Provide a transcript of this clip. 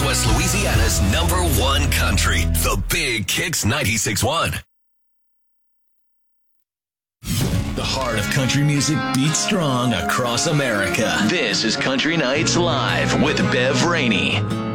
Northwest Louisiana's #1 country, The Big Kicks 96.1. The heart of country music beats strong across America. This is Country Nights Live with Bev Rainey.